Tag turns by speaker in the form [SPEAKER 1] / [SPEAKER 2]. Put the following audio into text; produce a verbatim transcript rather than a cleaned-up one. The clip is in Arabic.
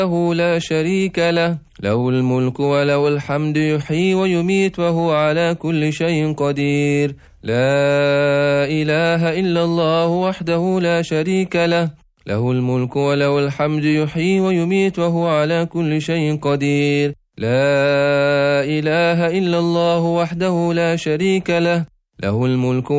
[SPEAKER 1] له لا شريك له له الملك وله الحمد يحيي ويميت وهو على كل شيء قدير لا إله إلا الله وحده لا شريك له له الملك وله الحمد يحيي ويميت وهو على كل شيء قدير لا إله إلا الله وحده لا شريك له له الملك